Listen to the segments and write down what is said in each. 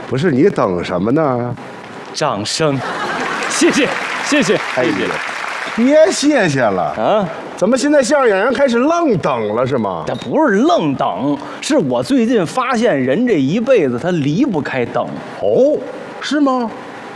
不是你等什么呢？ 掌声，谢谢，谢谢， 哎呀谢谢。 别谢谢了啊， 怎么现在相声演员开始愣等了是吗？ 这不是愣等，是我最近发现人这一辈子他离不开等。 哦，是吗？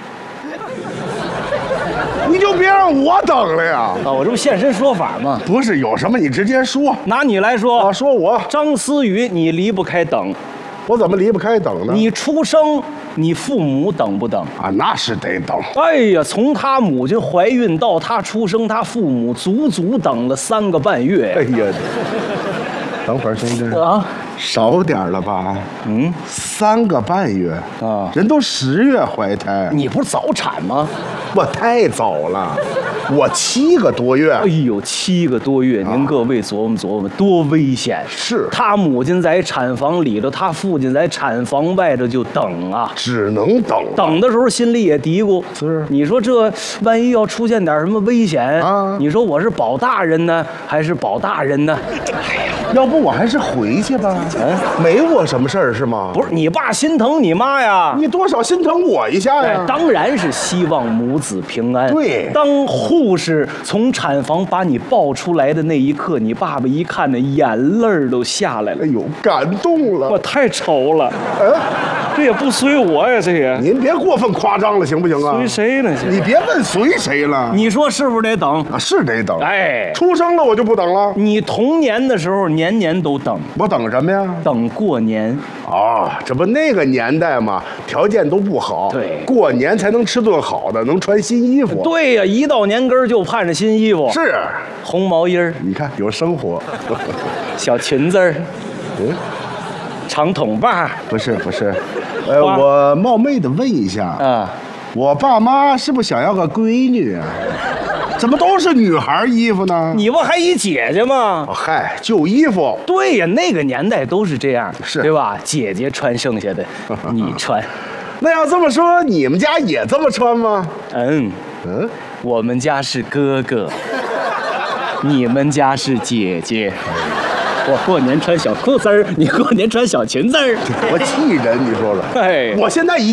你就别让我等了呀！ 啊，我这不现身说法吗？ 不是有什么你直接说拿你来说， 啊，说我张思雨，你离不开等。 我怎么离不开等呢？ 你出生，你父母等不等？ 啊，那是得等。 哎呀，从他母亲怀孕到他出生，他父母足足等了3个半月。 哎呀，等会儿兄弟啊， 少点了吧？ 嗯 3个半月啊， 人都10月怀胎， 你不是早产吗？ 我太早了，我7个多月。 哎呦，7个多月，您各位琢磨琢磨，多危险！ 是他母亲在产房里头，他父亲在产房外头就等啊。 只能等。 等的时候心里也嘀咕， 是你说这万一要出现点什么危险啊你说我是保大人呢，还是保大人呢？ 要不我还是回去吧？没我什么事儿是吗？ 不是你爸心疼你妈呀？ 你多少心疼我一下呀？ 当然是希望母子平安。 对当护士从产房把你抱出来的那一刻，你爸爸一看，那眼泪儿都下来了哎。呦，感动了。 我太愁了，这也不随我呀，这也您别过分夸张了，行不行啊？ 随谁呢？ 你别问随谁了。 你说是不是得等？ 啊，是得等。 哎， 出生了我就不等了。 你童年的时候年年都等， 我等什么呀？ 等过年。 啊，这不那个年代嘛，条件都不好。 对过年才能吃顿好的，能穿新衣服。 对呀，一到年根儿就盼着新衣服， 是， 红毛衣儿、 你看有生活。 小裙子儿、 嗯， 长筒把不是， 花我冒昧的问一下， 啊。 我爸妈是不是想要个闺女啊？怎么都是女孩衣服呢？ 你不还一姐姐吗？ 哦嗨，旧衣服。 对呀，那个年代都是这样， 是对吧？姐姐穿剩下的，你穿。 那要这么说，你们家也这么穿吗？ 嗯，我们家是哥哥，你们家是姐姐。我过年穿小裤丝儿，你过年穿小裙子儿。 我气人，你说说。 哎， 我现在已